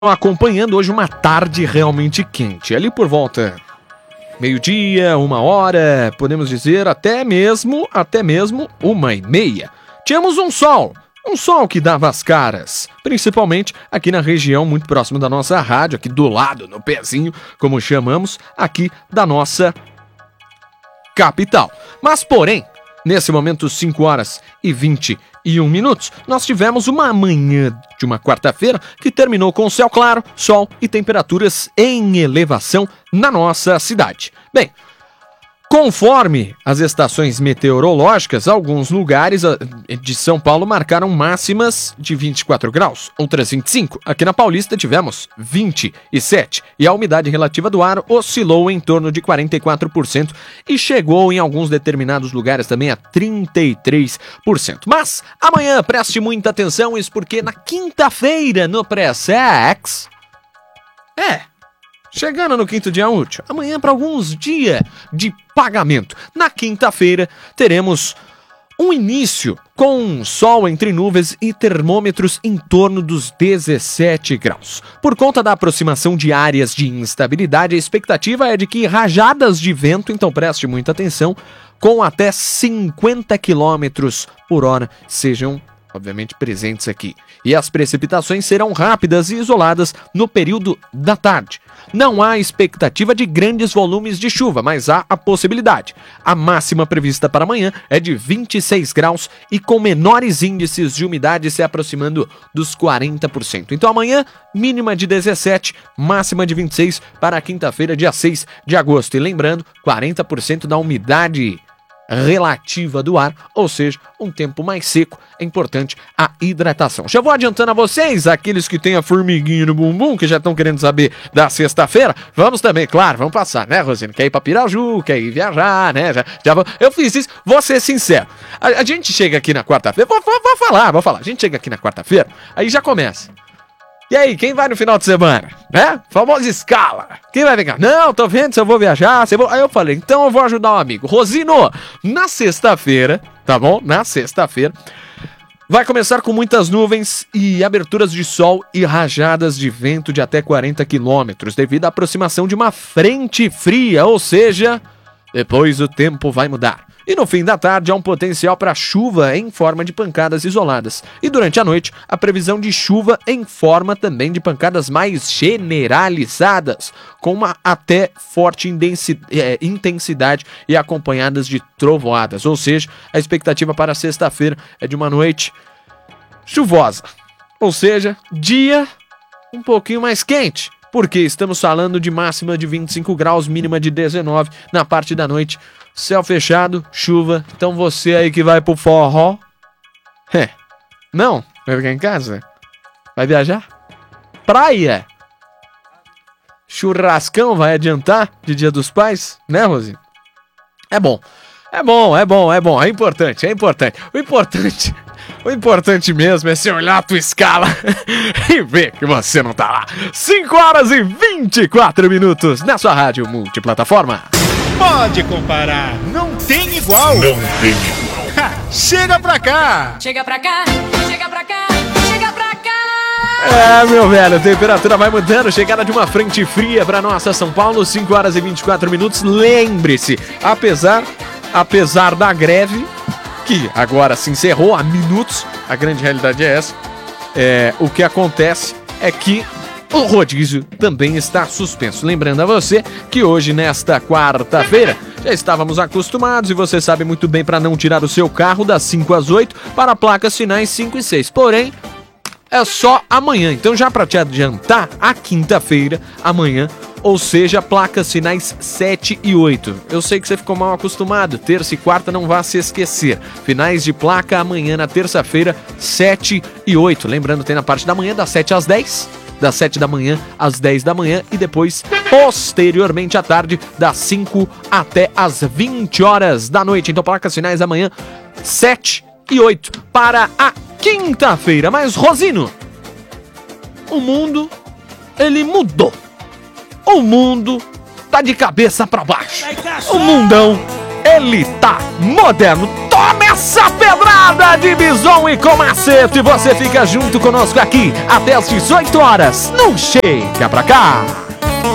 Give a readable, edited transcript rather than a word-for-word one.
acompanhando hoje uma tarde realmente quente. Ali por volta meio-dia, 1h, podemos dizer até mesmo 1h30. Tínhamos um sol que dava as caras, principalmente aqui na região muito próximo da nossa rádio, aqui do lado, no pezinho, como chamamos, aqui da nossa capital. Mas porém, nesse momento, 5h21, nós tivemos uma manhã de uma quarta-feira que terminou com céu claro, sol e temperaturas em elevação na nossa cidade. Bem, conforme as estações meteorológicas, alguns lugares de São Paulo marcaram máximas de 24 graus, outras 25. Aqui na Paulista tivemos 27 e a umidade relativa do ar oscilou em torno de 44% e chegou em alguns determinados lugares também a 33%. Mas amanhã preste muita atenção, isso porque na quinta-feira no Pré-Sex... chegando no quinto dia útil, amanhã para alguns dias de pagamento. Na quinta-feira teremos um início com sol entre nuvens e termômetros em torno dos 17 graus. Por conta da aproximação de áreas de instabilidade, a expectativa é de que rajadas de vento, então preste muita atenção, com até 50 km por hora sejam obviamente presentes aqui. E as precipitações serão rápidas e isoladas no período da tarde. Não há expectativa de grandes volumes de chuva, mas há a possibilidade. A máxima prevista para amanhã é de 26 graus e com menores índices de umidade se aproximando dos 40%. Então amanhã, mínima de 17, máxima de 26 para a quinta-feira, dia 6 de agosto. E lembrando, 40% da umidade relativa do ar, ou seja, um tempo mais seco, é importante a hidratação. Já vou adiantando a vocês, aqueles que têm a formiguinha no bumbum, que já estão querendo saber da sexta-feira, vamos também, claro, vamos passar, né, Rosine? Quer ir pra Piraju, quer ir viajar, né? Já vou, eu fiz isso, vou ser sincero. A gente chega aqui na quarta-feira, vou falar, a gente chega aqui na quarta-feira, aí já começa. E aí, quem vai no final de semana? Né? Famosa escala. Quem vai ficar? Não, tô vendo se eu vou viajar. Aí eu falei, então eu vou ajudar um amigo. Rosino, na sexta-feira, tá bom? Na sexta-feira, vai começar com muitas nuvens e aberturas de sol e rajadas de vento de até 40 quilômetros, devido à aproximação de uma frente fria, ou seja, depois o tempo vai mudar. E no fim da tarde há um potencial para chuva em forma de pancadas isoladas. E durante a noite, a previsão de chuva em forma também de pancadas mais generalizadas, com uma até forte intensidade e acompanhadas de trovoadas. Ou seja, a expectativa para sexta-feira é de uma noite chuvosa. Ou seja, dia um pouquinho mais quente, porque estamos falando de máxima de 25 graus, mínima de 19 na parte da noite. Céu fechado, chuva. Então você aí que vai pro forró, não, vai ficar em casa? Vai viajar? Praia? Churrascão vai adiantar de Dia dos Pais? Né, Rosinha? É bom. É importante. O importante mesmo é você olhar a tua escala e ver que você não tá lá. 5h24 na sua rádio multiplataforma. Pode comparar, não tem igual. Chega pra cá. Meu velho, a temperatura vai mudando, chegada de uma frente fria pra nossa São Paulo, 5h24. Lembre-se, apesar da greve, que agora se encerrou há minutos, a grande realidade é essa, o que acontece é que o rodízio também está suspenso. Lembrando a você que hoje, nesta quarta-feira, já estávamos acostumados e você sabe muito bem para não tirar o seu carro das 5 às 8 para placas finais 5 e 6. Porém, é só amanhã. Então já para te adiantar, a quinta-feira, amanhã, ou seja, placas finais 7 e 8. Eu sei que você ficou mal acostumado. Terça e quarta não vá se esquecer. Finais de placa amanhã na terça-feira, 7 e 8. Lembrando, tem na parte da manhã das 7 às 10. Das 7 da manhã às 10 da manhã e depois, posteriormente à tarde, das 5 até às 20 horas da noite. Então, placas finais amanhã, 7 e 8 para a quinta-feira. Mas, Rosino, o mundo, ele mudou. O mundo tá de cabeça pra baixo. O mundão, ele tá moderno. Tome essa pedrada de Bison e Comacete, você fica junto conosco aqui até as 18 horas. Não chega pra cá.